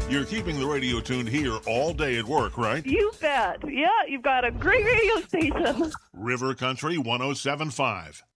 You're keeping the radio tuned here all day at work, right? You bet. Yeah, you've got a great radio station. River Country 107.5.